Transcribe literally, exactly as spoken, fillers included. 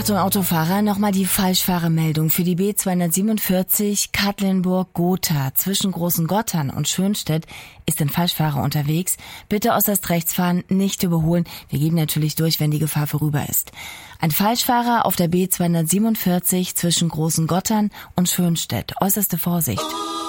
Achtung Autofahrer, nochmal die Falschfahrermeldung für die B zweihundertsiebenundvierzig Katlenburg-Gotha zwischen Großen Gottern und Schönstedt ist ein Falschfahrer unterwegs. Bitte äußerst rechts fahren, nicht überholen. Wir geben natürlich durch, wenn die Gefahr vorüber ist. Ein Falschfahrer auf der B zweihundertsiebenundvierzig zwischen Großen Gottern und Schönstedt. Äußerste Vorsicht.